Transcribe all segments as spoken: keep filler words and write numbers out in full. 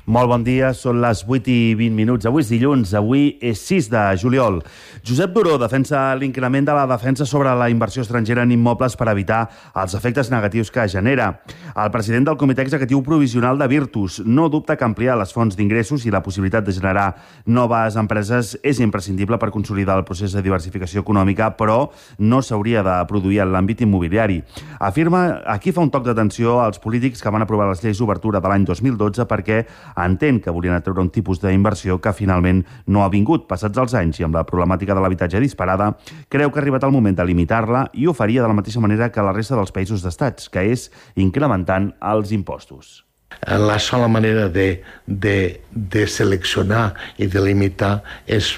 Molt bon dia, són les vuit i vint minuts. Avui és dilluns, avui és sis de juliol. Josep Duró defensa l'increment de la defensa sobre la inversió estrangera en immobles per evitar els efectes negatius que genera. El president del Comitè Executiu Provisional de Virtus no dubta que ampliar les fonts d'ingressos i la possibilitat de generar noves empreses és imprescindible per consolidar el procés de diversificació econòmica, però no s'hauria de produir en l'àmbit immobiliari. Afirma, aquí fa un toc d'atenció als polítics que van aprovar les lleis d'obertura de l'any dos mil dotze perquè entén que volien atreure un tipus d'inversió que finalment no ha vingut. Passats els anys i amb la problemàtica de l'habitatge disparada, creu que ha arribat el moment de limitar-la i ho faria de la mateixa manera que la resta dels països d'estats, que és incrementant els impostos. La sola manera de, de, de seleccionar i de limitar és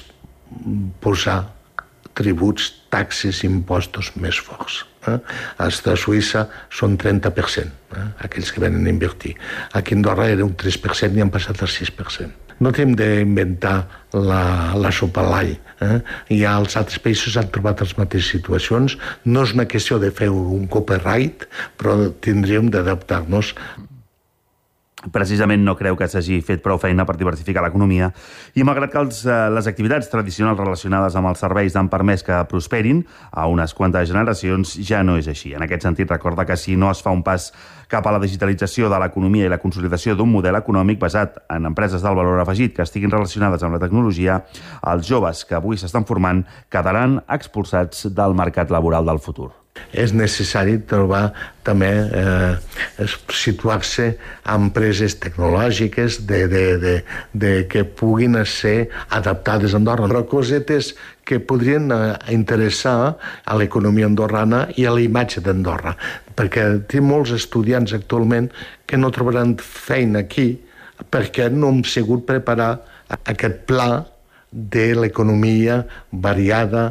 posar tributs, taxes i impostos més forts. Eh? Els de Suïssa són trenta per cent, eh? aquells que venen a invertir. Aquí a Andorra era un tres per cent i han passat al sis per cent. No hem d'inventar la, la sopa a l'all. Eh? I els altres països han trobat les mateixes situacions. No és una qüestió de fer un copyright, però tindríem d'adaptar-nos. Precisament no creu que s'hagi fet prou feina per diversificar l'economia i malgrat que els, les activitats tradicionals relacionades amb els serveis han permès que prosperin a unes quantes generacions, ja no és així. En aquest sentit, recorda que si no es fa un pas cap a la digitalització de l'economia i la consolidació d'un model econòmic basat en empreses del valor afegit que estiguin relacionades amb la tecnologia, els joves que avui s'estan formant quedaran expulsats del mercat laboral del futur. És necessari trobar també eh, situar-se a empreses tecnològiques de, de, de, de que puguin ser adaptades a Andorra. Però cosetes que podrien interessar a l'economia andorrana i a la imatge d'Andorra, perquè té molts estudiants actualment que no trobaran feina aquí perquè no hem sigut preparar aquest pla de l'economia variada.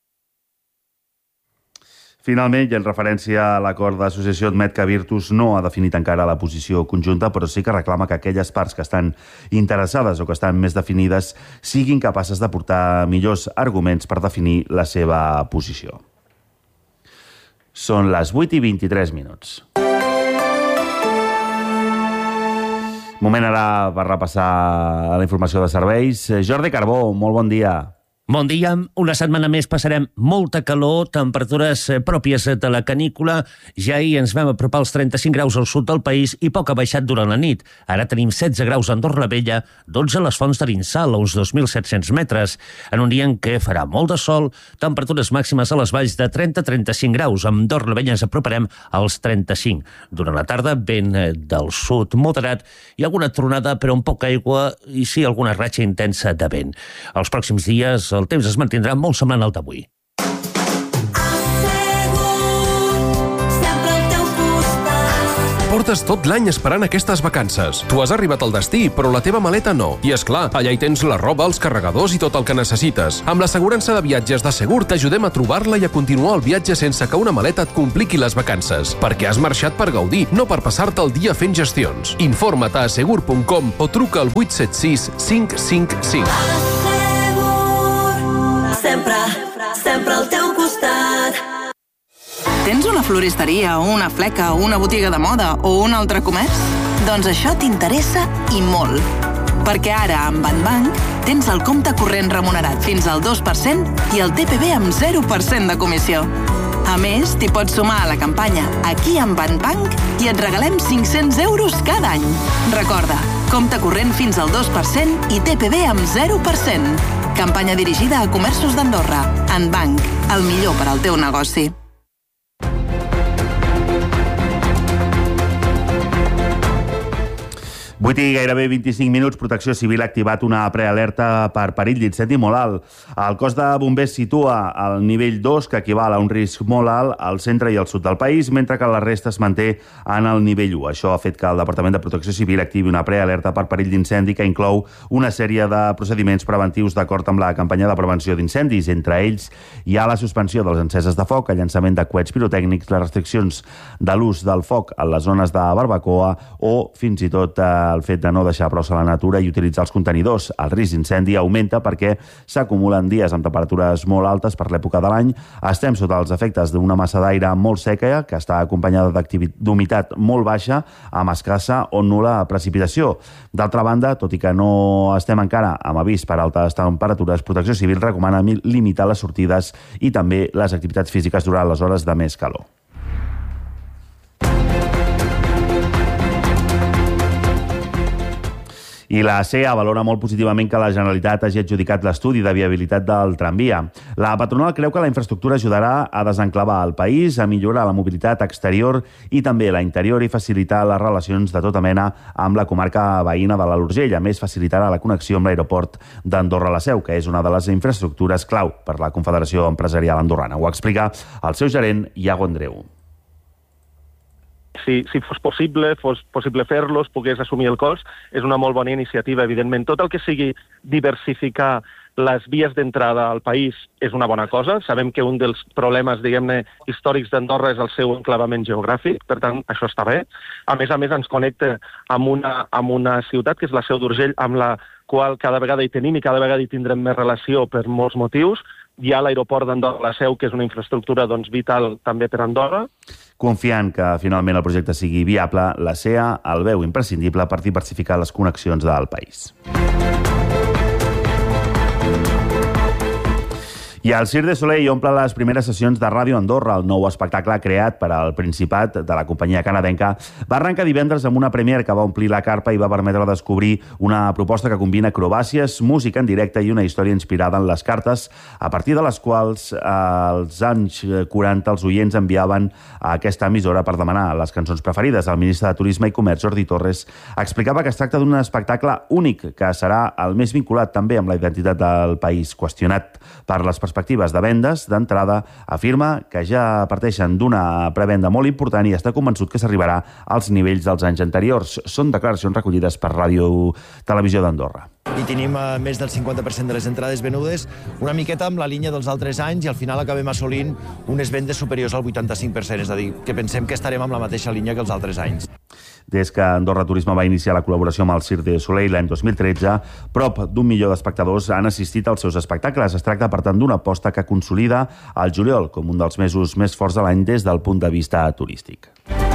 Finalment, i en referència a l'acord d'associació, admet que Virtus no ha definit encara la posició conjunta, però sí que reclama que aquelles parts que estan interessades o que estan més definides siguin capaces de portar millors arguments per definir la seva posició. Són les vuit i vint-i-tres minuts. Moment ara per repassar la informació de serveis. Jordi Carbó, molt bon dia. Bon dia. Una setmana més passarem molta calor, temperatures pròpies de la canícula. Ja ahir ens vam apropar als trenta-cinc graus al sud del país i poc ha baixat durant la nit. Ara tenim setze graus a Andorra la Vella, dotze a les Fonts d'Arinsal, a uns dos mil set-cents metres. En un dia en què farà molt de sol, temperatures màximes a les valls de trenta a trenta-cinc graus. A Andorra la Vella ens aproparem als trenta-cinc. Durant la tarda, vent del sud moderat i alguna tronada, però amb poca aigua i sí alguna ratxa intensa de vent. Els pròxims dies el temps es mantindrà molt semblant al d'avui. Portes tot l'any esperant aquestes vacances. Tu has arribat al destí, però la teva maleta no. I és clar, allà hi tens la roba, els carregadors i tot el que necessites. Amb l'assegurança de viatges de Segur t'ajudem a trobar-la i a continuar el viatge sense que una maleta et compliqui les vacances. Perquè has marxat per gaudir, no per passar-te el dia fent gestions. Informa't a segur punt com o truca al vuit set sis cinc cinc cinc. Sempre, sempre al teu costat. Tens una floristeria, una fleca, una botiga de moda o un altre comerç? Doncs això t'interessa i molt. Perquè ara, amb Banbank, tens el compte corrent remunerat fins al dos per cent i el T P V amb zero per cent de comissió. A més, t'hi pots sumar a la campanya Aquí amb Banbank i et regalem cinc-cents euros cada any. Recorda, compte corrent fins al dos per cent i T P V amb zero per cent. Campanya dirigida a comerços d'Andorra. Banbank, el millor per al teu negoci. vuit i gairebé vint-i-cinc minuts, Protecció Civil ha activat una prealerta per perill d'incendi molt alt. El cos de bombers situa el nivell dos, que equival a un risc molt alt al centre i al sud del país, mentre que la resta es manté en el nivell u. Això ha fet que el Departament de Protecció Civil activi una prealerta per perill d'incendi que inclou una sèrie de procediments preventius d'acord amb la campanya de prevenció d'incendis. Entre ells hi ha la suspensió de les enceses de foc, el llançament de coets pirotècnics, les restriccions de l'ús del foc a les zones de barbacoa o fins i tot eh, el fet de no deixar prou a la natura i utilitzar els contenidors. El risc d'incendi augmenta perquè s'acumulen dies amb temperatures molt altes per l'època de l'any. Estem sota els efectes d'una massa d'aire molt seca que està acompanyada d'humitat molt baixa, amb escassa o nul·la precipitació. D'altra banda, tot i que no estem encara amb avís per altes temperatures, Protecció Civil recomana limitar les sortides i també les activitats físiques durant les hores de més calor. I la C E A valora molt positivament que la Generalitat hagi adjudicat l'estudi de viabilitat del tramvia. La patronal creu que la infraestructura ajudarà a desenclavar el país, a millorar la mobilitat exterior i també la interior i facilitar les relacions de tota mena amb la comarca veïna de l'Alt Urgell. A més, facilitarà la connexió amb l'aeroport d'Andorra la Seu, que és una de les infraestructures clau per la Confederació Empresarial Andorrana. Ho explica el seu gerent, Iago Andreu. Si, si fos possible, fos possible fer-los, pogués assumir el cost, és una molt bona iniciativa, evidentment. Tot el que sigui diversificar les vies d'entrada al país és una bona cosa. Sabem que un dels problemes, diguem-ne, històrics d'Andorra és el seu enclavament geogràfic, per tant, això està bé. A més a més, ens connecta amb una, amb una ciutat, que és la Seu d'Urgell, amb la qual cada vegada hi tenim i cada vegada hi tindrem més relació per molts motius. Hi ha l'aeroport d'Andorra la Seu, que és una infraestructura doncs, vital també per Andorra. Confiant que finalment el projecte sigui viable, la C E A el veu imprescindible per diversificar les connexions del país. I el Cirque du Soleil omple les primeres sessions de Ràdio Andorra. El nou espectacle creat per al Principat de la companyia canadenca va arrencar divendres amb una premiere que va omplir la carpa i va permetre descobrir una proposta que combina acrobàcies, música en directe i una història inspirada en les cartes, a partir de les quals als anys quaranta els oients enviaven a aquesta emissora per demanar les cançons preferides. El ministre de Turisme i Comerç, Jordi Torres, explicava que es tracta d'un espectacle únic que serà el més vinculat també amb la identitat del país. Qüestionat per les perspectives de vendes, d'entrada, afirma que ja parteixen d'una prevenda molt important i està convençut que s'arribarà als nivells dels anys anteriors. Són declaracions recollides per Ràdio Televisió d'Andorra. I tenim eh, més del cinquanta per cent de les entrades venudes, una miqueta amb la línia dels altres anys, i al final acabem assolint unes vendes superiors al vuitanta-cinc per cent, és a dir, que pensem que estarem amb la mateixa línia que els altres anys. Des que Andorra Turisme va iniciar la col·laboració amb el Cirque du Soleil l'any dos mil tretze, prop d'un milió d'espectadors han assistit als seus espectacles. Es tracta, per tant, d'una aposta que consolida el juliol com un dels mesos més forts de l'any des del punt de vista turístic.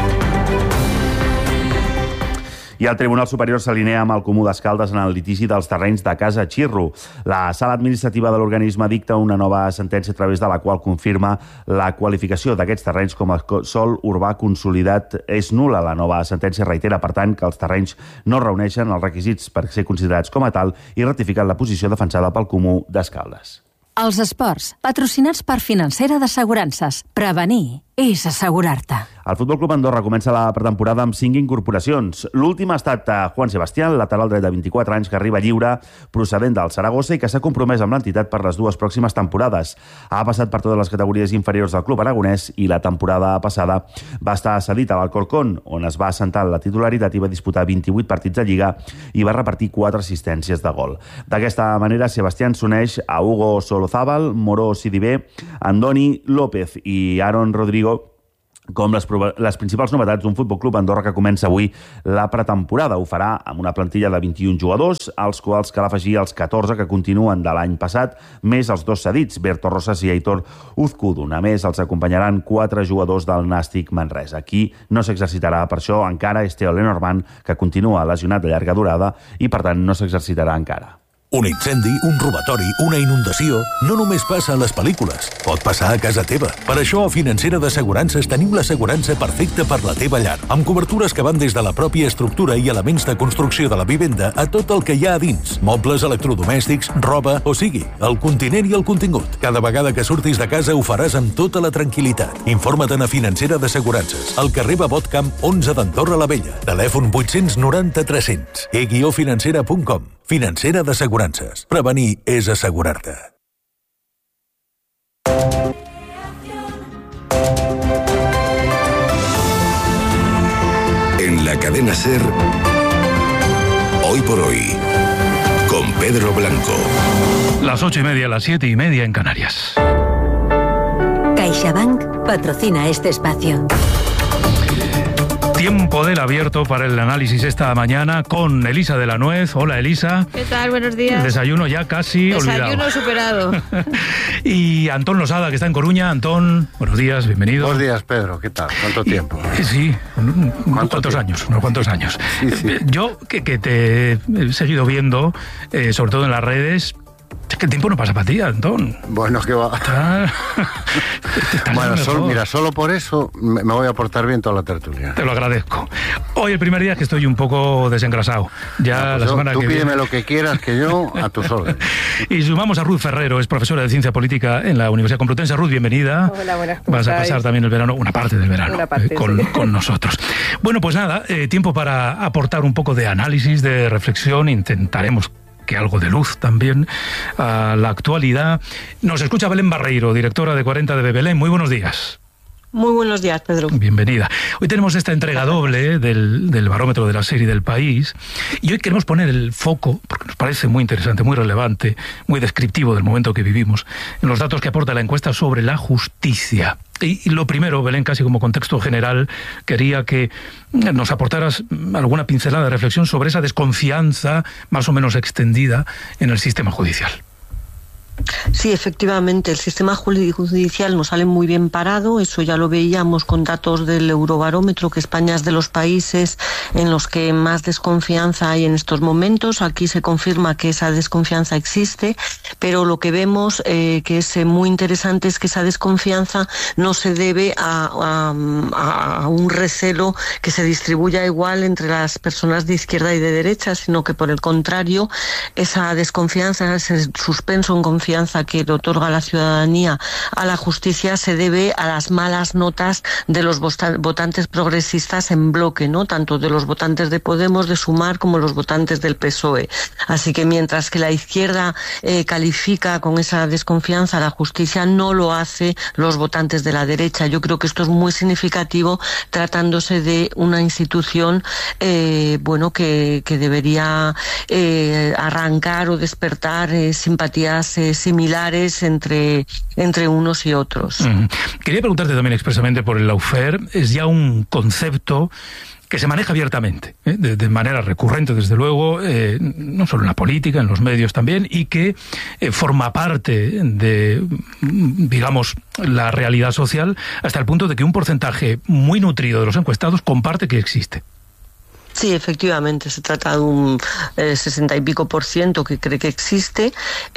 I el Tribunal Superior s'alinea amb el Comú d'Escaldes en el litigi dels terrenys de Casa Xirro. La sala administrativa de l'organisme dicta una nova sentència a través de la qual confirma la qualificació d'aquests terrenys com a sòl urbà consolidat és nul·la. La nova sentència reitera, per tant, que els terrenys no reuneixen els requisits per ser considerats com a tal i ratifiquen la posició defensada pel Comú d'Escaldes. Els esports, patrocinats per Financera d'Assegurances. Prevenir és assegurar-te. El Futbol Club Andorra comença la pretemporada amb cinc incorporacions. L'últim ha estat Juan Sebastián, lateral dret de vint-i-quatre anys, que arriba lliure procedent del Saragossa i que s'ha compromès amb l'entitat per les dues pròximes temporades. Ha passat per totes les categories inferiors del club aragonès i la temporada passada va estar cedit a l'Alcorcón, on es va assentar en la titularitat i va disputar vint-i-vuit partits de Lliga i va repartir quatre assistències de gol. D'aquesta manera, Sebastián s'uneix a Hugo Solozábal, Moró Sidibé, Andoni López i Aaron Rodrigo com les, les principals novetats d'un Futbol Club Andorra que comença avui la pretemporada. Ho farà amb una plantilla de vint-i-un jugadors, als quals cal afegir els catorze que continuen de l'any passat, més els dos cedits, Berto Rosas i Aitor Uzkudun. A més, els acompanyaran quatre jugadors del Nàstic Manresa. Aquí no s'exercitarà per això encara és Theo Lenormand, que continua lesionat de llarga durada i, per tant, no s'exercitarà encara. Un incendi, un robatori, una inundació, no només passa a les pel·lícules, pot passar a casa teva. Per això a Financera d'Assegurances tenim l'assegurança perfecta per la teva llar, amb cobertures que van des de la pròpia estructura i elements de construcció de la vivenda a tot el que hi ha a dins, mobles, electrodomèstics, roba, o sigui, el continent i el contingut. Cada vegada que surtis de casa ho faràs amb tota la tranquil·litat. Informa't a Financera d'Assegurances, al carrer Babotcamp onze d'Andorra la Vella, telèfon vuit nou zero tres cents, e guió financera punt com. Financera d'Assegurances. Prevenir és assegurar-te. En la cadena SER, Hoy por Hoy, con Pedro Blanco. Las ocho y media, las siete y media en Canarias. CaixaBank patrocina este espacio. Tiempo del abierto para el análisis esta mañana con Elisa de la Nuez. Hola, Elisa. ¿Qué tal? Buenos días. El desayuno ya casi desayuno olvidado. superado. Y Antón Losada, que está en Coruña. Antón, buenos días, bienvenido. Buenos días, Pedro. ¿Qué tal? ¿Cuánto tiempo? Y, sí, unos cuantos años, unos cuantos años. Sí, sí. Yo, que, que te he seguido viendo, eh, sobre todo en las redes, es que el tiempo no pasa para ti, Antón. Bueno, que va. Está... bueno, solo, mira, solo por eso me, me voy a portar bien toda la tertulia. Te lo agradezco. Hoy el primer día que estoy un poco desengrasado. Ya no, pues la semana tú que pídeme viene... lo que quieras, que yo a tus órdenes. Y sumamos a Ruth Ferrero, es profesora de Ciencia Política en la Universidad Complutense. Ruth, bienvenida. Hola, buenas tardes. Vas a pasar también el verano, una parte del verano, una parte, eh, con, sí. con nosotros. Bueno, pues nada, eh, tiempo para aportar un poco de análisis, de reflexión. Intentaremos que algo de luz también a la actualidad. Nos escucha Belén Barreiro, directora de cuarenta de Belén. Muy buenos días. Muy buenos días, Pedro. Bienvenida. Hoy tenemos esta entrega doble del, del barómetro de la serie del País y hoy queremos poner el foco, porque nos parece muy interesante, muy relevante, muy descriptivo del momento que vivimos, en los datos que aporta la encuesta sobre la justicia. Y, y lo primero, Belén, casi como contexto general, quería que nos aportaras alguna pincelada de reflexión sobre esa desconfianza más o menos extendida en el sistema judicial. Sí, efectivamente, el sistema judicial nos sale muy bien parado, eso ya lo veíamos con datos del Eurobarómetro, que España es de los países en los que más desconfianza hay en estos momentos. Aquí se confirma que esa desconfianza existe, pero lo que vemos eh, que es muy interesante es que esa desconfianza no se debe a, a, a un recelo que se distribuya igual entre las personas de izquierda y de derecha, sino que por el contrario, esa desconfianza, ese suspenso en confianza que le otorga la ciudadanía a la justicia se debe a las malas notas de los votantes progresistas en bloque, ¿no? Tanto de los votantes de Podemos, de Sumar, como los votantes del P S O E. Así que mientras que la izquierda eh, califica con esa desconfianza a la justicia, no lo hace los votantes de la derecha. Yo creo que esto es muy significativo tratándose de una institución eh, bueno que, que debería eh, arrancar o despertar eh, simpatías eh, similares entre, entre unos y otros. Mm. Quería preguntarte también expresamente por el lawfare. Es ya un concepto que se maneja abiertamente, ¿eh? de, de manera recurrente, desde luego, eh, no solo en la política, en los medios también, y que eh, forma parte de, digamos, la realidad social, hasta el punto de que un porcentaje muy nutrido de los encuestados comparte que existe. Sí, efectivamente, se trata de un eh, sesenta y pico por ciento que cree que existe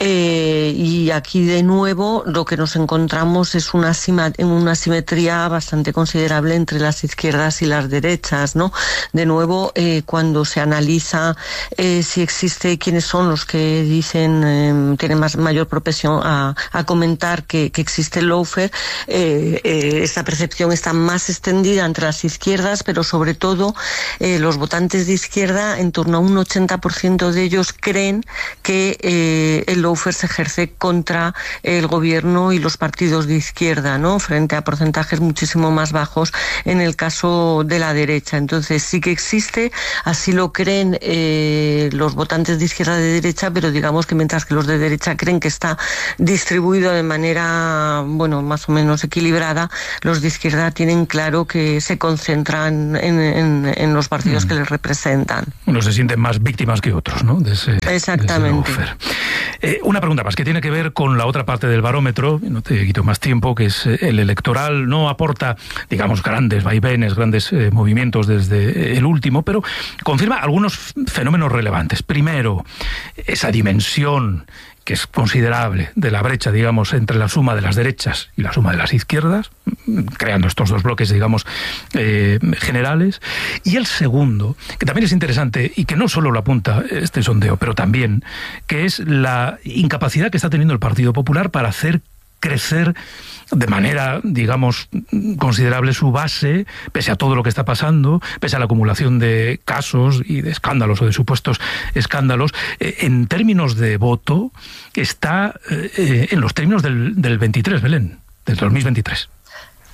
eh, y aquí de nuevo lo que nos encontramos es una, sima, una simetría bastante considerable entre las izquierdas y las derechas, ¿no? De nuevo, eh, cuando se analiza eh, si existe, quiénes son los que dicen, eh, tienen más, mayor propensión a, a comentar que, que existe el lawfare, eh, eh, esta percepción está más extendida entre las izquierdas, pero sobre todo eh, los votantes de izquierda, en torno a un ochenta por ciento de ellos creen que eh, el lawfare se ejerce contra el gobierno y los partidos de izquierda, ¿no? Frente a porcentajes muchísimo más bajos en el caso de la derecha. Entonces sí que existe, así lo creen eh, los votantes de izquierda y de derecha, pero digamos que mientras que los de derecha creen que está distribuido de manera, bueno, más o menos equilibrada, los de izquierda tienen claro que se concentran en, en, en los partidos mm. que les representan. Unos se sienten más víctimas que otros, ¿no? De ese, Exactamente. De ese eh, una pregunta más que tiene que ver con la otra parte del barómetro, no te quito más tiempo, que es el electoral. No aporta, digamos, grandes vaivenes, grandes eh, movimientos desde el último, pero confirma algunos fenómenos relevantes. Primero, esa dimensión que es considerable, de la brecha, digamos, entre la suma de las derechas y la suma de las izquierdas, creando estos dos bloques, digamos, eh, generales. Y el segundo, que también es interesante, y que no solo lo apunta este sondeo, pero también, que es la incapacidad que está teniendo el Partido Popular para hacer crecer de manera, digamos, considerable su base, pese a todo lo que está pasando, pese a la acumulación de casos y de escándalos o de supuestos escándalos. Eh, en términos de voto, está eh, en los términos del, del veintitrés, Belén, del dos mil veintitrés.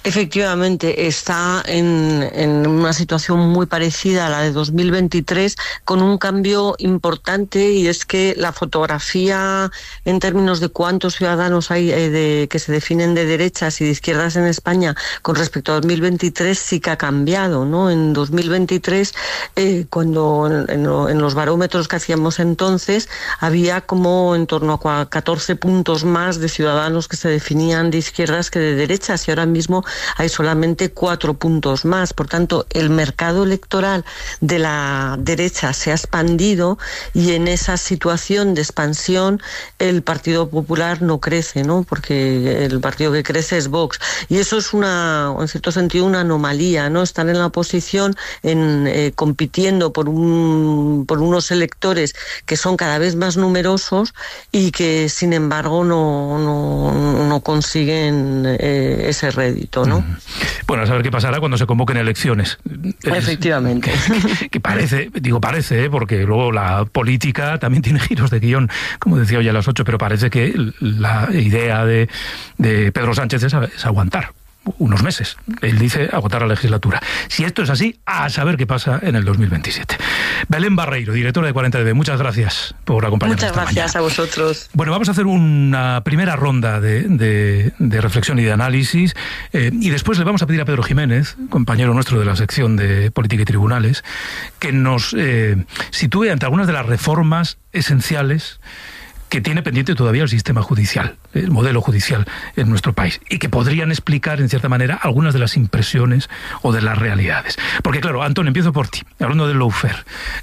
Efectivamente, está en, en una situación muy parecida a la de dos mil veintitrés, con un cambio importante, y es que la fotografía en términos de cuántos ciudadanos hay eh, de, que se definen de derechas y de izquierdas en España con respecto a dos mil veintitrés sí que ha cambiado, ¿no? En dos mil veintitrés, eh, cuando en, en, en los barómetros que hacíamos entonces, había como en torno a catorce puntos más de ciudadanos que se definían de izquierdas que de derechas, y ahora mismo hay solamente cuatro puntos más. Por tanto, el mercado electoral de la derecha se ha expandido, y en esa situación de expansión el Partido Popular no crece, ¿no? Porque el partido que crece es Vox. Y eso es una, en cierto sentido, una anomalía, ¿no? Están en la oposición, en, eh, compitiendo por, un, por unos electores que son cada vez más numerosos y que, sin embargo, no, no, no consiguen eh, ese rédito, ¿no? Bueno, a saber qué pasará cuando se convoquen elecciones. Efectivamente. Que, que parece, digo parece, ¿eh? Porque luego la política también tiene giros de guión, como decía hoy a las ocho, pero parece que la idea de, de Pedro Sánchez es, es aguantar unos meses. Él dice agotar la legislatura. Si esto es así, a saber qué pasa en el dos mil veintisiete. Belén Barreiro, directora de cuarenta D B, muchas gracias por acompañarnos. Muchas gracias mañana. A vosotros. Bueno, vamos a hacer una primera ronda de, de, de reflexión y de análisis, eh, y después le vamos a pedir a Pedro Jiménez, compañero nuestro de la sección de Política y Tribunales, que nos eh, sitúe ante algunas de las reformas esenciales que tiene pendiente todavía el sistema judicial, el modelo judicial en nuestro país, y que podrían explicar, en cierta manera, algunas de las impresiones o de las realidades. Porque, claro, Antón, empiezo por ti, hablando del lawfare.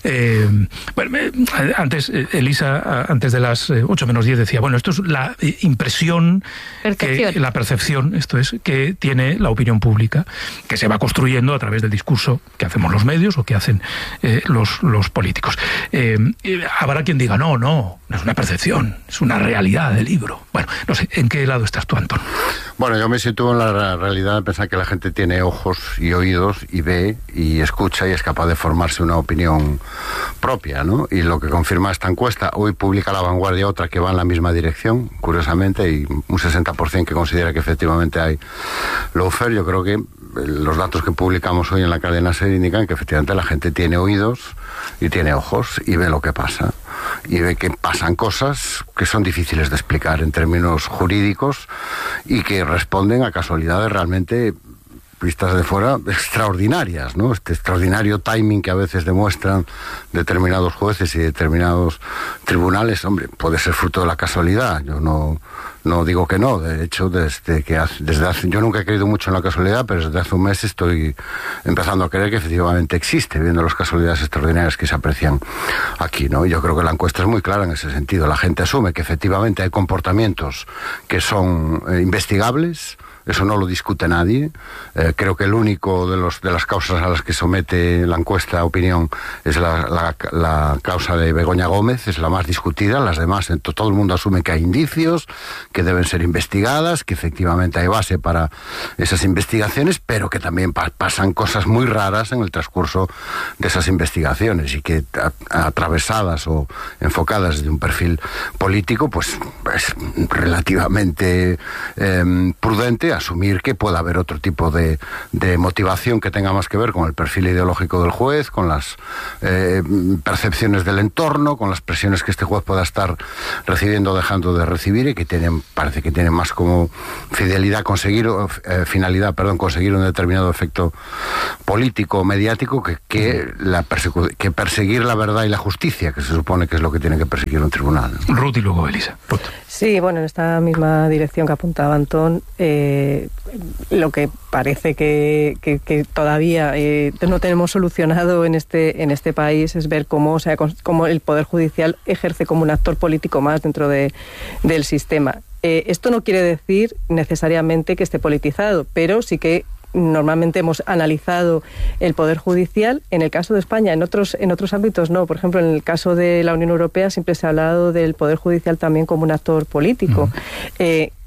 Eh, bueno, antes, Elisa, antes de las ocho menos diez, decía, bueno, esto es la impresión, que, la percepción, esto es, que tiene la opinión pública, que se va construyendo a través del discurso que hacemos los medios o que hacen eh, los, los políticos. Eh, habrá quien diga, no, no, no es una percepción, es una realidad del libro. Bueno, no sé, ¿en qué lado estás tú, Antón? Bueno, yo me sitúo en la realidad de pensar que la gente tiene ojos y oídos y ve y escucha y es capaz de formarse una opinión propia, ¿no? Y lo que confirma esta encuesta, hoy publica La Vanguardia otra que va en la misma dirección, curiosamente, y un sesenta por ciento que considera que efectivamente hay lawfare. Yo creo que los datos que publicamos hoy en la cadena SER indican que efectivamente la gente tiene oídos y tiene ojos y ve lo que pasa. Y ve que pasan cosas que son difíciles de explicar en términos jurídicos y que responden a casualidades realmente, vistas de fuera, extraordinarias, ¿no? Este extraordinario timing que a veces demuestran determinados jueces y determinados tribunales, hombre, puede ser fruto de la casualidad. Yo no, no digo que no. De hecho, desde que hace, desde hace, yo nunca he creído mucho en la casualidad, pero desde hace un mes estoy empezando a creer que efectivamente existe, viendo las casualidades extraordinarias que se aprecian aquí, ¿no? Yo creo que la encuesta es muy clara en ese sentido. La gente asume que efectivamente hay comportamientos que son eh, investigables. Eso no lo discute nadie. Eh, creo que el único de los de las causas a las que somete la encuesta opinión es la, la, la causa de Begoña Gómez, es la más discutida. Las demás, todo el mundo asume que hay indicios, que deben ser investigadas, que efectivamente hay base para esas investigaciones, pero que también pa pasan cosas muy raras en el transcurso de esas investigaciones y que a, atravesadas o enfocadas desde un perfil político, pues es relativamente eh, prudente asumir que pueda haber otro tipo de, de motivación que tenga más que ver con el perfil ideológico del juez, con las eh, percepciones del entorno, con las presiones que este juez pueda estar recibiendo o dejando de recibir, y que tienen, parece que tienen más como fidelidad conseguir, eh, finalidad, perdón, conseguir un determinado efecto político o mediático que, que, la que perseguir la verdad y la justicia, que se supone que es lo que tiene que perseguir un tribunal. Ruth y luego Elisa. Ruth. Sí, bueno, en esta misma dirección que apuntaba Antón, eh, lo que parece que, que, que todavía eh, no tenemos solucionado en este en este país es ver cómo, o sea, cómo el Poder Judicial ejerce como un actor político más dentro de, del sistema. Eh, esto no quiere decir necesariamente que esté politizado, pero sí que normalmente hemos analizado el Poder Judicial. En el caso de España, en otros en otros ámbitos no. Por ejemplo, en el caso de la Unión Europea siempre se ha hablado del Poder Judicial también como un actor político. Uh-huh. eh,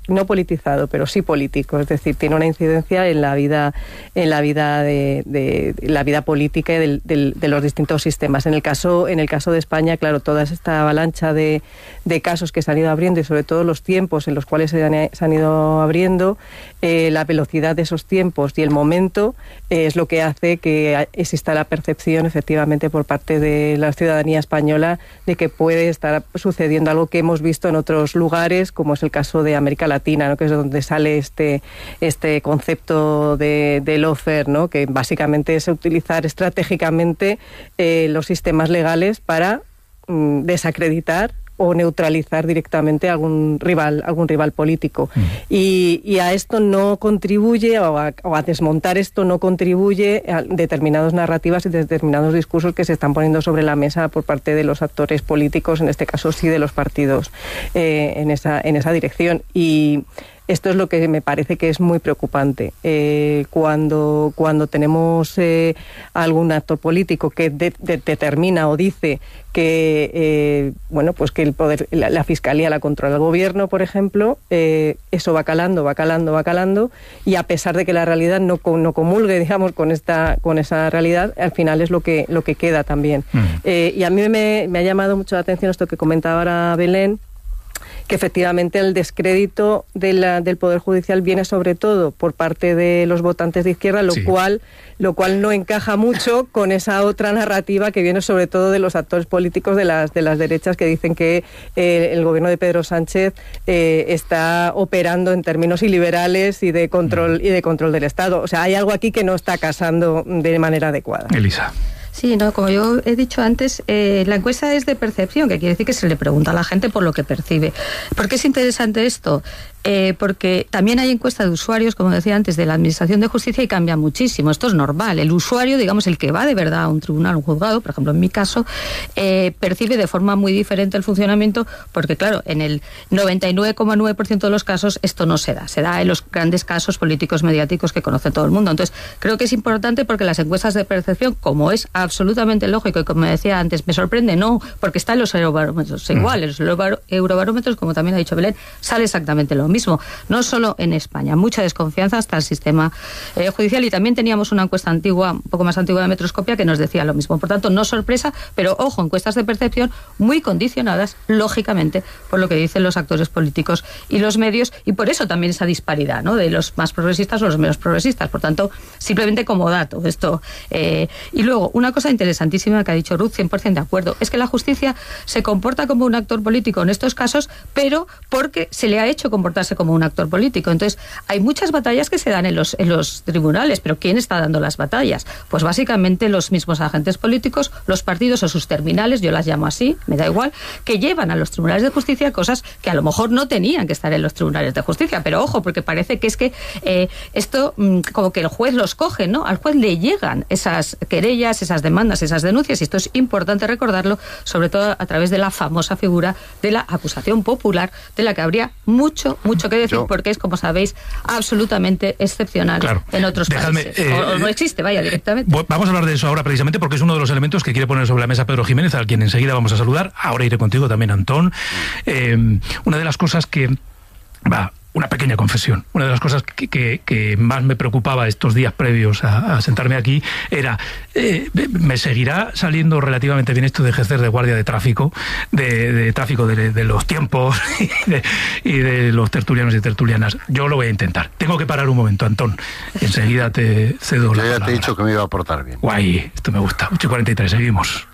no politizado, pero sí político, es decir, tiene una incidencia en la vida, en la vida de, de, de la vida política de, de, de los distintos sistemas. En el caso, en el caso de España, claro, toda esta avalancha de, de casos que se han ido abriendo y sobre todo los tiempos en los cuales se han, se han ido abriendo, eh, la velocidad de esos tiempos y el momento eh, es lo que hace que exista la percepción, efectivamente, por parte de la ciudadanía española de que puede estar sucediendo algo que hemos visto en otros lugares, como es el caso de América Latina, ¿no? Que es donde sale este, este concepto de, de lawfare, ¿no? Que básicamente es utilizar estratégicamente eh, los sistemas legales para mm, desacreditar o neutralizar directamente a algún rival, algún rival político. Mm. Y, y a esto no contribuye, o a, o a desmontar esto no contribuye a determinadas narrativas y determinados discursos que se están poniendo sobre la mesa por parte de los actores políticos, en este caso sí de los partidos, eh, en esa, en esa dirección. Y esto es lo que me parece que es muy preocupante. Eh, cuando, cuando tenemos eh, algún actor político que de, de, determina o dice que eh, bueno, pues que el poder, la, la fiscalía la controla el gobierno, por ejemplo, eh, eso va calando, va calando, va calando, y a pesar de que la realidad no, no comulgue, digamos, con esta, con esa realidad, al final es lo que, lo que queda también. Mm. Eh, y a mí me, me ha llamado mucho la atención esto que comentaba ahora Belén, que efectivamente el descrédito de la, del Poder Judicial viene sobre todo por parte de los votantes de izquierda, lo sí. cual lo cual no encaja mucho con esa otra narrativa que viene sobre todo de los actores políticos de las de las derechas, que dicen que eh, el gobierno de Pedro Sánchez eh, está operando en términos iliberales y de control y de control del Estado. O sea, hay algo aquí que no está casando de manera adecuada. Elisa. Sí, no, como yo he dicho antes, eh, la encuesta es de percepción, que quiere decir que se le pregunta a la gente por lo que percibe. ¿Por qué es interesante esto? Eh, porque también hay encuestas de usuarios, como decía antes, de la Administración de Justicia, y cambia muchísimo. Esto es normal. El usuario, digamos, el que va de verdad a un tribunal, un juzgado, por ejemplo, en mi caso, eh, percibe de forma muy diferente el funcionamiento, porque, claro, en el noventa y nueve coma nueve por ciento de los casos esto no se da. Se da en los grandes casos políticos mediáticos que conoce todo el mundo. Entonces, creo que es importante porque las encuestas de percepción, como es absolutamente lógico, y como decía antes, me sorprende, no, porque están los eurobarómetros igual. En los eurobarómetros, como también ha dicho Belén, sale exactamente lo mismo. No solo en España, mucha desconfianza hasta el sistema eh, judicial, y también teníamos una encuesta antigua, un poco más antigua de Metroscopia, que nos decía lo mismo. Por tanto, no sorpresa, pero ojo, encuestas de percepción muy condicionadas, lógicamente, por lo que dicen los actores políticos y los medios, y por eso también esa disparidad, ¿no?, de los más progresistas o los menos progresistas. Por tanto, simplemente como dato esto. Eh, y luego, una cosa interesantísima que ha dicho Ruth, cien por ciento de acuerdo, es que la justicia se comporta como un actor político en estos casos, pero porque se le ha hecho comportarse como un actor político. Entonces, hay muchas batallas que se dan en los, en los tribunales, pero ¿quién está dando las batallas? Pues básicamente los mismos agentes políticos, los partidos o sus terminales, yo las llamo así, me da igual, que llevan a los tribunales de justicia cosas que a lo mejor no tenían que estar en los tribunales de justicia, pero ojo, porque parece que es que eh, esto, mmm, como que el juez los coge, ¿no? Al juez le llegan esas querellas, esas demandas, esas denuncias, y esto es importante recordarlo, sobre todo a través de la famosa figura de la acusación popular, de la que habría mucho, mucho que decir, Yo... porque es, como sabéis, absolutamente excepcional claro. en otros Dejadme, países. Eh, o, o no existe, vaya, directamente. Vamos a hablar de eso ahora precisamente, porque es uno de los elementos que quiere poner sobre la mesa Pedro Jiménez, a quien enseguida vamos a saludar. Ahora iré contigo también, Antón. Eh, una de las cosas que... va Una pequeña confesión. Una de las cosas que, que, que más me preocupaba estos días previos a, a sentarme aquí era, eh, ¿me seguirá saliendo relativamente bien esto de ejercer de guardia de tráfico, de, de tráfico de, de los tiempos y de, y de los tertulianos y tertulianas? Yo lo voy a intentar. Tengo que parar un momento, Antón. Enseguida te cedo Yo la ya palabra. Te he dicho que me iba a portar bien. Guay, esto me gusta. ocho y cuarenta y tres, seguimos.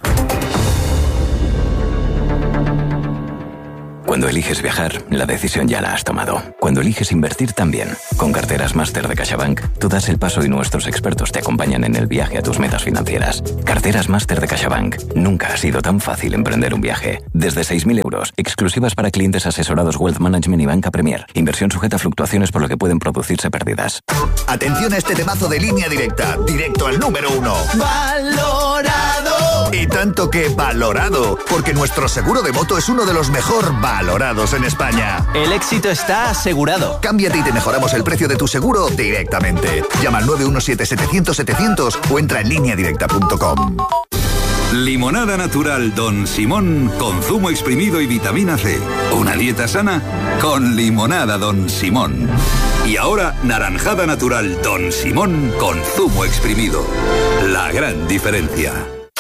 Cuando eliges viajar, la decisión ya la has tomado. Cuando eliges invertir, también. Con Carteras Máster de CaixaBank, tú das el paso y nuestros expertos te acompañan en el viaje a tus metas financieras. Carteras Máster de CaixaBank. Nunca ha sido tan fácil emprender un viaje. Desde seis mil euros, exclusivas para clientes asesorados Wealth Management y Banca Premier. Inversión sujeta a fluctuaciones, por lo que pueden producirse pérdidas. Atención a este temazo de Línea Directa. Directo al número uno. ¡Valorado! Y tanto que valorado, porque nuestro seguro de moto es uno de los mejor valorados en España. El éxito está asegurado. Cámbiate y te mejoramos el precio de tu seguro directamente. Llama al nueve uno siete, setecientos, setecientos o entra en línea directa punto com. Limonada natural Don Simón con zumo exprimido y vitamina C. Una dieta sana con limonada Don Simón. Y ahora, naranjada natural Don Simón con zumo exprimido. La gran diferencia.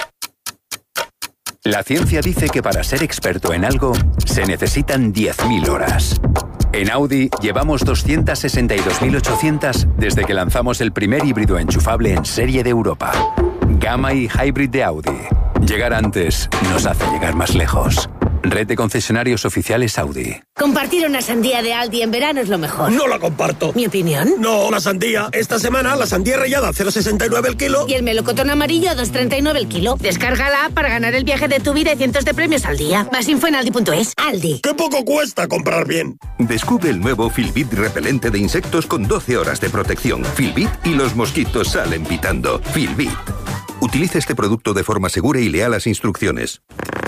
La ciencia dice que para ser experto en algo se necesitan diez mil horas. En Audi llevamos doscientas sesenta y dos mil ochocientas desde que lanzamos el primer híbrido enchufable en serie de Europa. Gamma y Hybrid de Audi. Llegar antes nos hace llegar más lejos. Red de concesionarios oficiales Audi. Compartir una sandía de Aldi en verano es lo mejor. No la comparto. ¿Mi opinión? No, la sandía. Esta semana la sandía rallada a cero coma sesenta y nueve el kilo. Y el melocotón amarillo a dos coma treinta y nueve el kilo. Descárgala para ganar el viaje de tu vida y cientos de premios al día. Más info en aldi punto es. Aldi. ¡Qué poco cuesta comprar bien! Descubre el nuevo Filbit repelente de insectos con doce horas de protección. Filbit y los mosquitos salen pitando. Filbit. Utiliza este producto de forma segura y lea las instrucciones.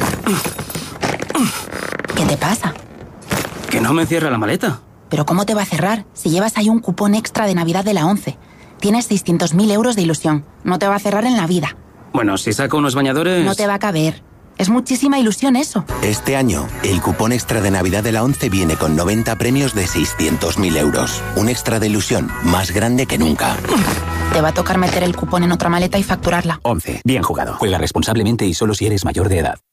¿Qué te pasa? Que no me cierra la maleta. ¿Pero cómo te va a cerrar? Si llevas ahí un cupón extra de Navidad de la ONCE. Tienes seiscientos mil euros de ilusión. No te va a cerrar en la vida. Bueno, si saco unos bañadores... No te va a caber. Es muchísima ilusión eso. Este año, el cupón extra de Navidad de la ONCE viene con noventa premios de seiscientos mil euros. Un extra de ilusión más grande que nunca. Te va a tocar meter el cupón en otra maleta y facturarla. ONCE. Bien jugado. Juega responsablemente y solo si eres mayor de edad.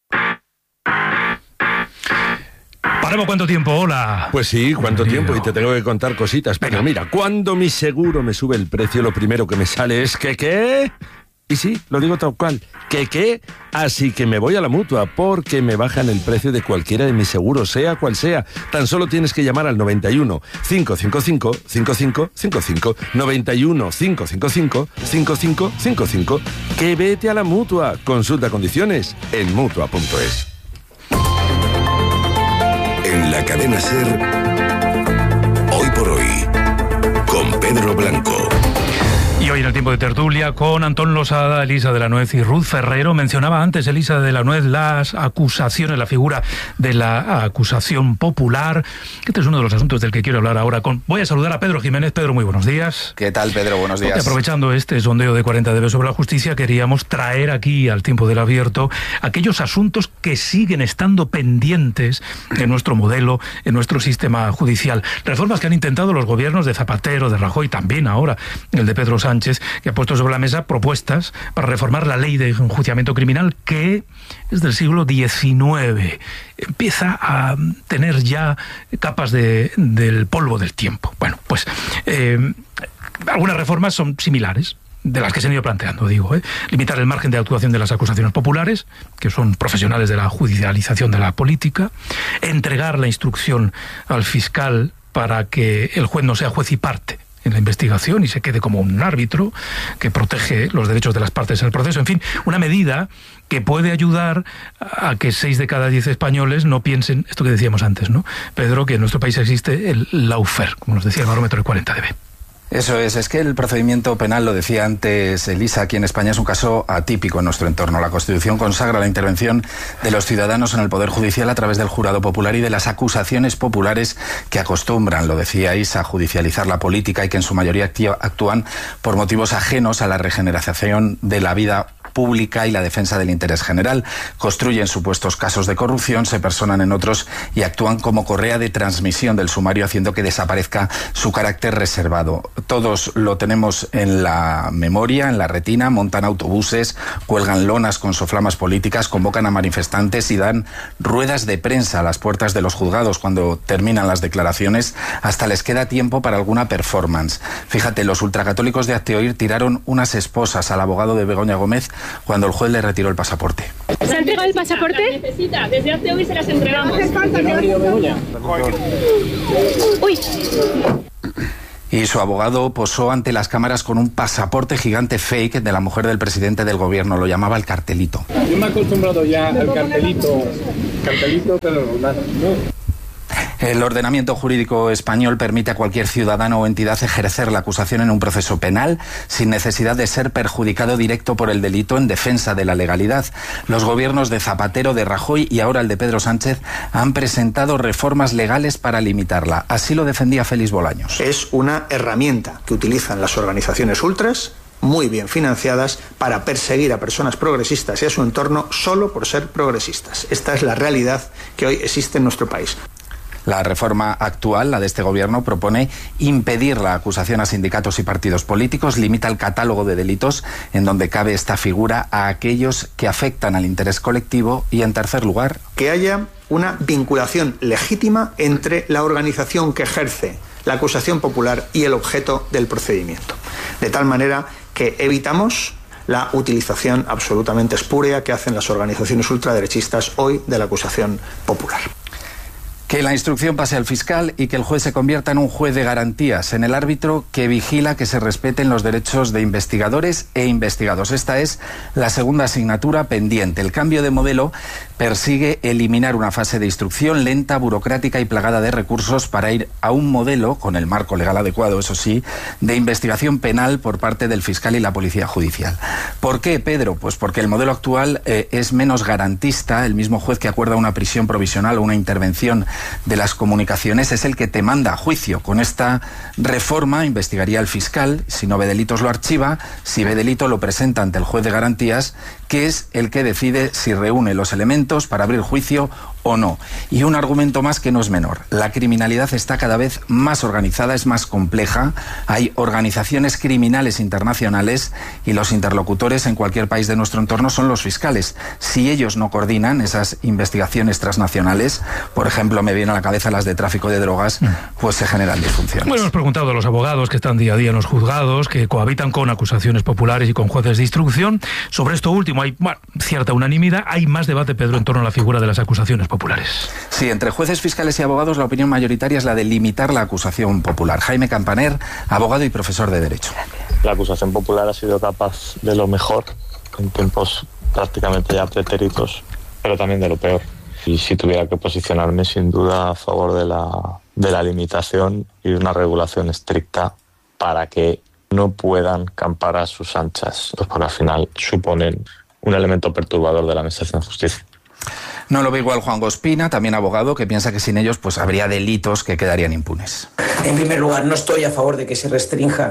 ¿Paremos cuánto tiempo? Hola. Pues sí, cuánto tiempo, y te tengo que contar cositas. Pero mira, cuando mi seguro me sube el precio, lo primero que me sale es que ¿qué? Y sí, lo digo tal cual, que qué, así que me voy a la Mutua porque me bajan el precio de cualquiera de mis seguros, sea cual sea. Tan solo tienes que llamar al noventa y uno, cinco cinco cinco, cinco cinco cinco cinco, noventa y uno, cinco cinco cinco, cinco cinco cinco cinco, que vete a la Mutua. Consulta condiciones en mutua punto es. En la cadena SER, Hoy por Hoy, con Pedro Blanco. Y hoy en el tiempo de tertulia con Antón Losada, Elisa de la Nuez y Ruth Ferrero. Mencionaba antes Elisa de la Nuez las acusaciones, la figura de la acusación popular. Este es uno de los asuntos del que quiero hablar ahora con... Voy a saludar a Pedro Jiménez. Pedro, muy buenos días. ¿Qué tal, Pedro? Buenos días. Porque aprovechando este sondeo de cuarenta D B sobre la justicia, queríamos traer aquí al tiempo del abierto aquellos asuntos que siguen estando pendientes en nuestro modelo, en nuestro sistema judicial. Reformas que han intentado los gobiernos de Zapatero, de Rajoy, también ahora el de Pedro Sánchez, que ha puesto sobre la mesa propuestas para reformar la ley de enjuiciamiento criminal, que es del siglo diecinueve. Empieza a tener ya capas de, del polvo del tiempo. Bueno, pues eh, algunas reformas son similares, de las que se han ido planteando, digo, ¿eh? Limitar el margen de actuación de las acusaciones populares, que son profesionales de la judicialización de la política, entregar la instrucción al fiscal para que el juez no sea juez y parte en la investigación y se quede como un árbitro que protege los derechos de las partes en el proceso. En fin, una medida que puede ayudar a que seis de cada diez españoles no piensen, esto que decíamos antes, ¿no, Pedro? Que en nuestro país existe el lawfare, como nos decía el barómetro de cuarenta D B. Eso es, es que el procedimiento penal, lo decía antes Elisa, aquí en España es un caso atípico en nuestro entorno. La Constitución consagra la intervención de los ciudadanos en el Poder Judicial a través del jurado popular y de las acusaciones populares que acostumbran, lo decía Isa, a judicializar la política y que en su mayoría actúan por motivos ajenos a la regeneración de la vida pública y la defensa del interés general. Construyen supuestos casos de corrupción, se personan en otros y actúan como correa de transmisión del sumario, haciendo que desaparezca su carácter reservado. Todos lo tenemos en la memoria, en la retina, montan autobuses, cuelgan lonas con soflamas políticas, convocan a manifestantes y dan ruedas de prensa a las puertas de los juzgados cuando terminan las declaraciones. Hasta les queda tiempo para alguna performance. Fíjate, los ultracatólicos de Acteoír tiraron unas esposas al abogado de Begoña Gómez cuando el juez le retiró el pasaporte. ¿Se ha entregado el pasaporte? Necesita, desde hace hoy se las entregamos. Uy. Y su abogado posó ante las cámaras con un pasaporte gigante fake de la mujer del presidente del gobierno. Lo llamaba el cartelito. Yo me he acostumbrado ya al cartelito, cartelito, pero no. El ordenamiento jurídico español permite a cualquier ciudadano o entidad ejercer la acusación en un proceso penal sin necesidad de ser perjudicado directo por el delito en defensa de la legalidad. Los gobiernos de Zapatero, de Rajoy y ahora el de Pedro Sánchez han presentado reformas legales para limitarla. Así lo defendía Félix Bolaños. Es una herramienta que utilizan las organizaciones ultras muy bien financiadas para perseguir a personas progresistas y a su entorno solo por ser progresistas. Esta es la realidad que hoy existe en nuestro país. La reforma actual, la de este gobierno, propone impedir la acusación a sindicatos y partidos políticos, limita el catálogo de delitos en donde cabe esta figura a aquellos que afectan al interés colectivo y, en tercer lugar, que haya una vinculación legítima entre la organización que ejerce la acusación popular y el objeto del procedimiento. De tal manera que evitamos la utilización absolutamente espúrea que hacen las organizaciones ultraderechistas hoy de la acusación popular. Que la instrucción pase al fiscal y que el juez se convierta en un juez de garantías, en el árbitro que vigila que se respeten los derechos de investigadores e investigados. Esta es la segunda asignatura pendiente. El cambio de modelo persigue eliminar una fase de instrucción lenta, burocrática y plagada de recursos para ir a un modelo, con el marco legal adecuado, eso sí, de investigación penal por parte del fiscal y la policía judicial. ¿Por qué, Pedro? Pues porque el modelo actual eh, es menos garantista. El mismo juez que acuerda una prisión provisional o una intervención de las comunicaciones es el que te manda a juicio. Con esta reforma investigaría el fiscal, si no ve delitos lo archiva, si ve delito lo presenta ante el juez de garantías, que es el que decide si reúne los elementos para abrir juicio o no. Y un argumento más que no es menor: la criminalidad está cada vez más organizada, es más compleja, hay organizaciones criminales internacionales y los interlocutores en cualquier país de nuestro entorno son los fiscales. Si ellos no coordinan esas investigaciones transnacionales, por ejemplo, me vienen a la cabeza las de tráfico de drogas, pues se generan disfunciones. Bueno, hemos preguntado a los abogados que están día a día en los juzgados, que cohabitan con acusaciones populares y con jueces de instrucción. Sobre esto último hay, bueno, cierta unanimidad. Hay más debate, Pedro, en torno a la figura de las acusaciones populares. Sí, entre jueces, fiscales y abogados la opinión mayoritaria es la de limitar la acusación popular. Jaime Campaner, abogado y profesor de Derecho. La acusación popular ha sido capaz de lo mejor en tiempos prácticamente ya pretéritos, pero también de lo peor. Y si tuviera que posicionarme, sin duda a favor de la, de la limitación y de una regulación estricta para que no puedan campar a sus anchas, pues porque al final suponen un elemento perturbador de la administración de justicia. No lo ve igual Juan Gospina, también abogado, que piensa que sin ellos pues habría delitos que quedarían impunes. En primer lugar, no estoy a favor de que se restrinja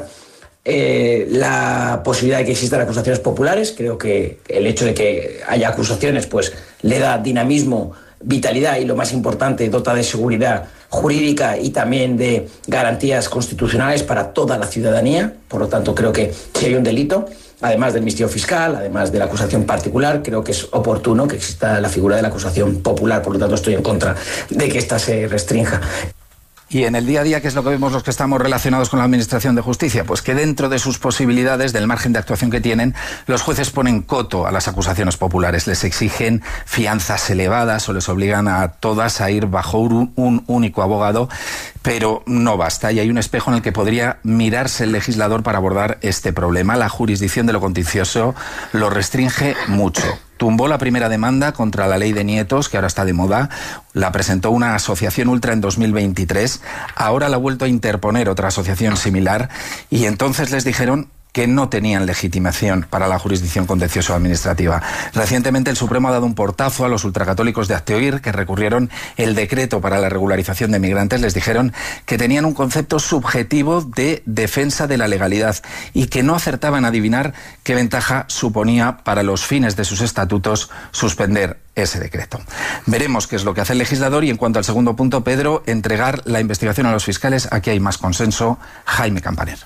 eh, la posibilidad de que existan acusaciones populares. Creo que el hecho de que haya acusaciones pues le da dinamismo, vitalidad y, lo más importante, dota de seguridad jurídica y también de garantías constitucionales para toda la ciudadanía. Por lo tanto, creo que si hay un delito, además del ministerio fiscal, además de la acusación particular, creo que es oportuno que exista la figura de la acusación popular. Por lo tanto, estoy en contra de que ésta se restrinja. Y en el día a día, ¿qué es lo que vemos los que estamos relacionados con la Administración de Justicia? Pues que dentro de sus posibilidades, del margen de actuación que tienen, los jueces ponen coto a las acusaciones populares. Les exigen fianzas elevadas o les obligan a todas a ir bajo un, un único abogado, pero no basta. Y hay un espejo en el que podría mirarse el legislador para abordar este problema. La jurisdicción de lo contencioso lo restringe mucho. Tumbó la primera demanda contra la ley de nietos, que ahora está de moda. La presentó una asociación ultra en dos mil veintitrés. Ahora la ha vuelto a interponer otra asociación similar. Y entonces les dijeron que no tenían legitimación para la jurisdicción contencioso administrativa. Recientemente el Supremo ha dado un portazo a los ultracatólicos de Hazte-Oír, que recurrieron el decreto para la regularización de migrantes. Les dijeron que tenían un concepto subjetivo de defensa de la legalidad y que no acertaban a adivinar qué ventaja suponía para los fines de sus estatutos suspender ese decreto. Veremos qué es lo que hace el legislador. Y en cuanto al segundo punto, Pedro, entregar la investigación a los fiscales, aquí hay más consenso. Jaime Campaner.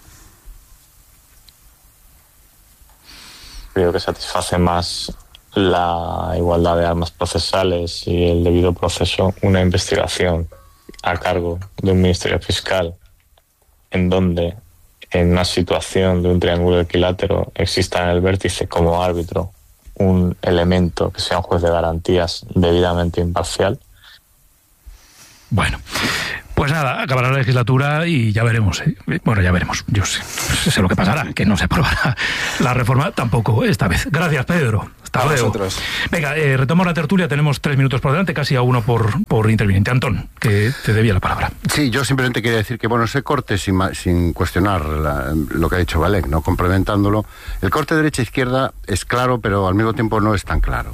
Creo que satisface más la igualdad de armas procesales y el debido proceso una investigación a cargo de un ministerio fiscal en donde, en una situación de un triángulo equilátero, exista en el vértice como árbitro un elemento que sea un juez de garantías debidamente imparcial. Bueno, pues nada, acabará la legislatura y ya veremos. ¿eh? Bueno, ya veremos. Yo sé, sé lo que pasará, que no se aprobará la reforma tampoco esta vez. Gracias, Pedro. Hasta luego. Vosotros. Venga, eh, retomo la tertulia. Tenemos tres minutos por delante, casi a uno por, por interviniente. Antón, que te debía la palabra. Sí, yo simplemente quería decir que, bueno, ese corte, sin, sin cuestionar la, lo que ha dicho Valek, ¿no? Complementándolo, el corte derecha-izquierda es claro, pero al mismo tiempo no es tan claro.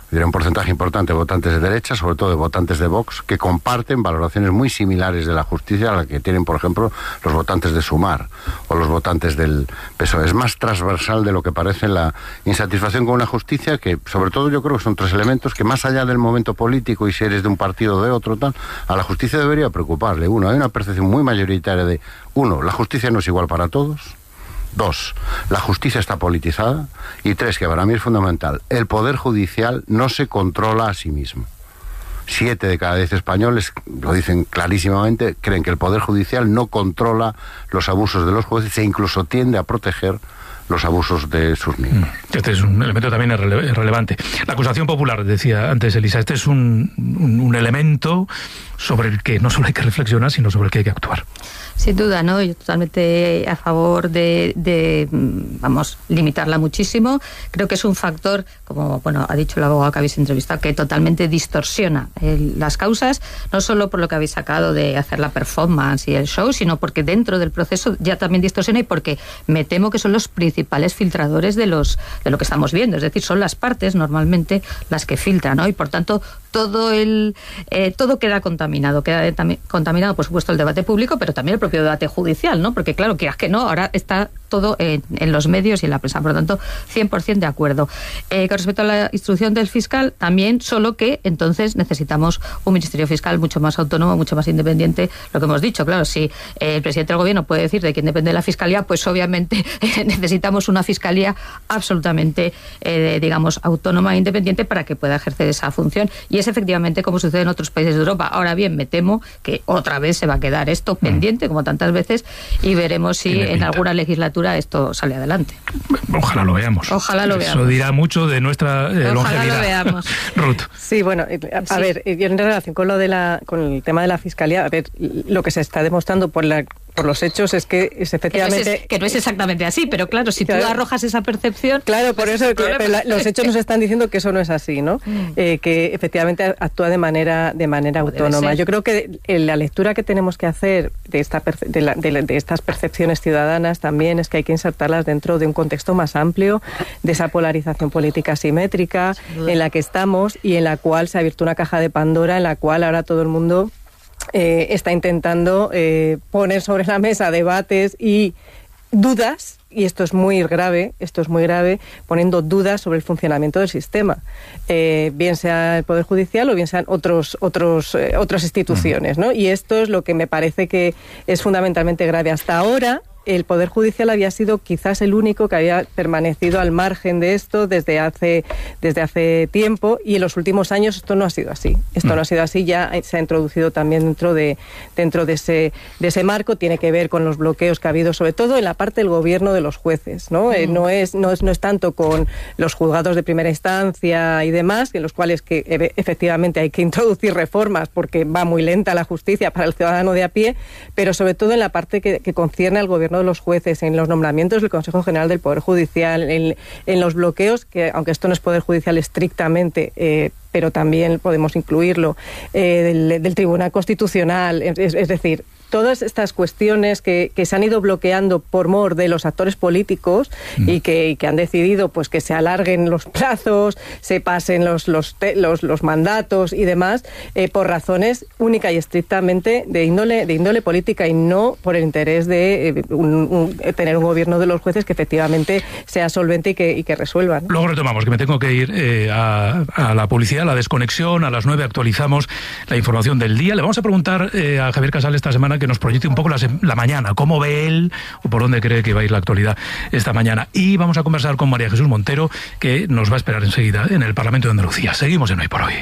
Diré un porcentaje importante de votantes de derecha, sobre todo de votantes de Vox, que comparten valoraciones muy similares de la justicia a la que tienen, por ejemplo, los votantes de Sumar o los votantes del P S O E. Es más transversal de lo que parece la insatisfacción con una justicia que, sobre todo, yo creo que son tres elementos que, más allá del momento político y si eres de un partido o de otro, tal, a la justicia debería preocuparle. Uno, hay una percepción muy mayoritaria de, uno, la justicia no es igual para todos. Dos, la justicia está politizada. Y tres, que para mí es fundamental, el Poder Judicial no se controla a sí mismo. Siete de cada diez españoles, lo dicen clarísimamente, creen que el Poder Judicial no controla los abusos de los jueces e incluso tiende a proteger los abusos de sus miembros. Este es un elemento también rele- relevante. La acusación popular, decía antes Elisa, este es un, un, un elemento sobre el que no solo hay que reflexionar, sino sobre el que hay que actuar. Sin duda, ¿no? Yo totalmente a favor de, de, vamos, limitarla muchísimo. Creo que es un factor, como bueno ha dicho el abogado que habéis entrevistado, que totalmente distorsiona el, las causas, no solo por lo que habéis sacado de hacer la performance y el show, sino porque dentro del proceso ya también distorsiona y porque me temo que son los principales filtradores de los de lo que estamos viendo. Es decir, son las partes normalmente las que filtran, ¿no? Y por tanto todo el eh, todo queda contaminado, queda de, tam, contaminado, por supuesto, el debate público, pero también el propio debate judicial, ¿no? Porque claro, quieras que no, ahora está todo en, en los medios y en la prensa, por lo tanto, cien por ciento de acuerdo. Eh, con respecto a la instrucción del fiscal, también, solo que entonces necesitamos un ministerio fiscal mucho más autónomo, mucho más independiente, lo que hemos dicho, claro, si eh, el presidente del gobierno puede decir de quién depende de la fiscalía, pues obviamente eh, necesitamos una fiscalía absolutamente, eh, digamos, autónoma e independiente para que pueda ejercer esa función, y es efectivamente como sucede en otros países de Europa. Ahora bien, me temo que otra vez se va a quedar esto pendiente, como tantas veces, y veremos si en alguna legislatura esto sale adelante. Ojalá lo veamos. Ojalá lo veamos. Eso dirá mucho de nuestra eh, Ojalá longevidad. lo veamos. Ruth. Sí, bueno, a sí. ver, en relación con lo de la, con el tema de la fiscalía, a ver, lo que se está demostrando por la por los hechos es que es efectivamente... Que no es, que no es exactamente así, pero claro, si claro, tú arrojas esa percepción... Claro, por eso que, la, los hechos nos están diciendo que eso no es así, ¿no? Mm. Eh, que efectivamente actúa de manera de manera autónoma. Yo creo que la lectura que tenemos que hacer de, esta, de, la, de, de estas percepciones ciudadanas también es que hay que insertarlas dentro de un contexto más amplio, de esa polarización política asimétrica en la que estamos y en la cual se ha abierto una caja de Pandora en la cual ahora todo el mundo... Eh, está intentando eh, poner sobre la mesa debates y dudas, y esto es muy grave, esto es muy grave, poniendo dudas sobre el funcionamiento del sistema, eh, bien sea el Poder Judicial o bien sean otros, otros, eh, otras instituciones, ¿no? Y esto es lo que me parece que es fundamentalmente grave. Hasta ahora, el Poder Judicial había sido quizás el único que había permanecido al margen de esto desde hace, desde hace tiempo, y en los últimos años esto no ha sido así. Esto no, no ha sido así, ya se ha introducido también dentro de, dentro de ese, de ese marco. Tiene que ver con los bloqueos que ha habido, sobre todo en la parte del gobierno de los jueces, ¿no? Mm. Eh, no, es, no, es, no es tanto con los juzgados de primera instancia y demás, en los cuales que e- efectivamente hay que introducir reformas porque va muy lenta la justicia para el ciudadano de a pie, pero sobre todo en la parte que, que concierne al gobierno de los jueces, en los nombramientos del Consejo General del Poder Judicial, en, en los bloqueos, que aunque esto no es Poder Judicial estrictamente, eh, pero también podemos incluirlo, eh, del, del Tribunal Constitucional, es, es decir, todas estas cuestiones que, que se han ido bloqueando por mor de los actores políticos mm. y, que, y que han decidido pues que se alarguen los plazos, se pasen los los te, los, los mandatos y demás, eh, por razones única y estrictamente de índole de índole política y no por el interés de eh, un, un, tener un gobierno de los jueces que efectivamente sea solvente y que, y que resuelva, ¿no? Luego retomamos, que me tengo que ir eh, a, a la publicidad, a la desconexión. A las nueve actualizamos la información del día. Le vamos a preguntar eh, a Javier Casal esta semana que nos proyecte un poco la, la mañana, cómo ve él o por dónde cree que va a ir la actualidad esta mañana. Y vamos a conversar con María Jesús Montero, que nos va a esperar enseguida en el Parlamento de Andalucía. Seguimos en Hoy por Hoy.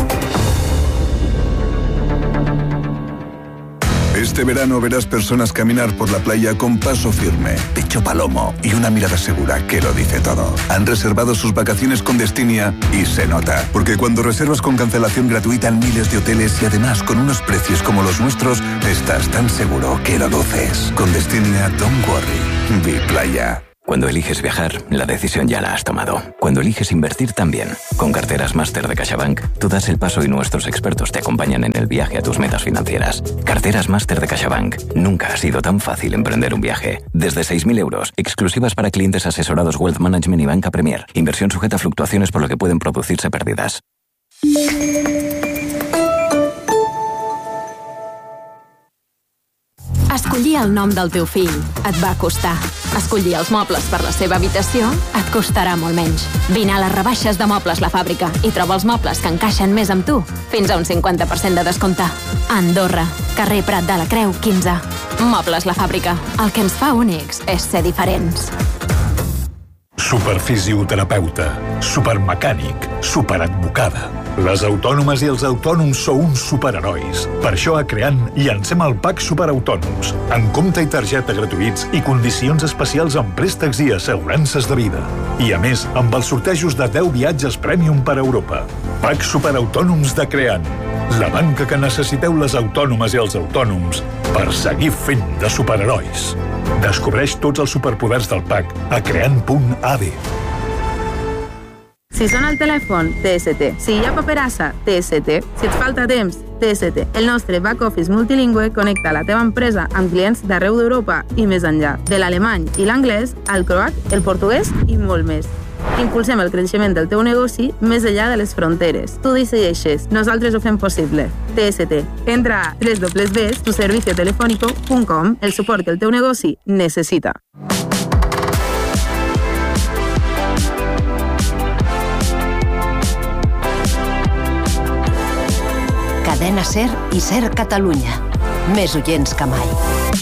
Este verano verás personas caminar por la playa con paso firme, pecho palomo y una mirada segura que lo dice todo. Han reservado sus vacaciones con Destinia y se nota, porque cuando reservas con cancelación gratuita en miles de hoteles y además con unos precios como los nuestros, estás tan seguro que lo luces. Con Destinia, don't worry. Vi playa. Cuando eliges viajar, la decisión ya la has tomado. Cuando eliges invertir también. Con carteras Máster de CaixaBank, tú das el paso y nuestros expertos te acompañan en el viaje a tus metas financieras. Carteras Máster de CaixaBank. Nunca ha sido tan fácil emprender un viaje. Desde seis mil euros, exclusivas para clientes asesorados Wealth Management y Banca Premier. Inversión sujeta a fluctuaciones por lo que pueden producirse pérdidas. Escollir el nom del teu fill et va costar. Escollir els mobles per la seva habitació et costarà molt menys. Vine a les rebaixes de Mobles La Fàbrica i troba els mobles que encaixen més amb tu. Fins a un cinquanta per cent de descompte. Andorra, carrer Prat de la Creu, quinze. Mobles La Fàbrica. El que ens fa únics és ser diferents. Superfisioterapeuta, supermecànic, superadvocada. Les autònomes i els autònoms sou uns superherois. Per això a Creant llancem el Pack Superautònoms, amb compte i targeta gratuïts i condicions especials en préstecs i assegurances de vida. I a més, amb els sortejos de deu viatges Premium per Europa. Pack Superautònoms de Creant, la banca que necessiteu les autònomes i els autònoms per seguir fent de superherois. Descobreix tots els superpoders del Pack a creant punt a d. Si sona el telèfon, T S T. Si hi ha paperassa, T S T. Si et falta temps, T S T. El nostre back-office multilingüe connecta la teva empresa amb clients d'arreu d'Europa i més enllà. De l'alemany i l'anglès, al croat, el portuguès i molt més. Impulsem el creixement del teu negoci més enllà de les fronteres. Tu decideixes, nosaltres ho fem possible. T S T. Entra a w w w punt tu servicio telefónico punt com, el suport que el teu negoci necessita. Cadena SER i SER Catalunya. Més oients que mai.